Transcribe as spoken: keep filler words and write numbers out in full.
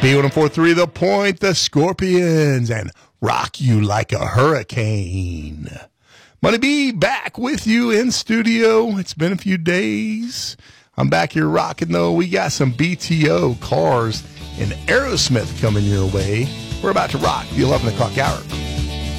B one four three The Point, the Scorpions, and Rock You Like a Hurricane. Money B back with you in studio. It's been a few days. I'm back here rocking, though. We got some B T O, Cars, and Aerosmith coming your way. We're about to rock the eleven o'clock hour.